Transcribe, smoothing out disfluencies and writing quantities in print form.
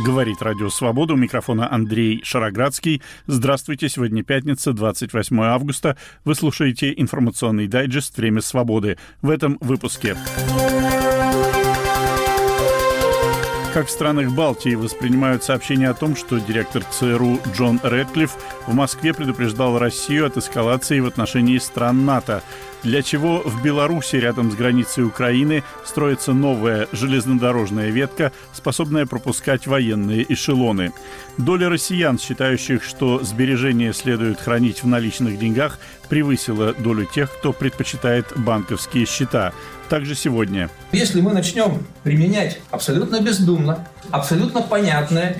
Говорит Радио Свобода. У микрофона Андрей Шароградский. Здравствуйте. Сегодня пятница, 28 августа. Вы слушаете информационный дайджест «Время свободы». В этом выпуске. Как в странах Балтии воспринимают сообщение о том, что директор ЦРУ Джон Рэдклифф в Москве предупреждал Россию от эскалации в отношении стран НАТО. Для чего в Беларуси, рядом с границей Украины, строится новая железнодорожная ветка, способная пропускать военные эшелоны. Доля россиян, считающих, что сбережения следует хранить в наличных деньгах, превысила долю тех, кто предпочитает банковские счета. Также сегодня. Если мы начнем применять абсолютно бездумно, абсолютно понятное